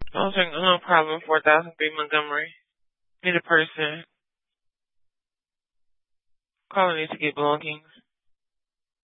No problem. 4003 Montgomery. Need a person. Calling need to get belongings.